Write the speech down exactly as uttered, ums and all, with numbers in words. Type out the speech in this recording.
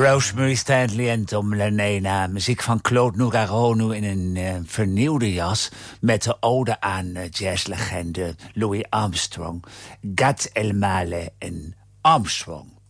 Rosemary Stanley en Tom Lanena. Muziek van Claude Nougaro in een uh, vernieuwde jas met de ode aan uh, jazzlegende Louis Armstrong. Gat El Male en Armstrong.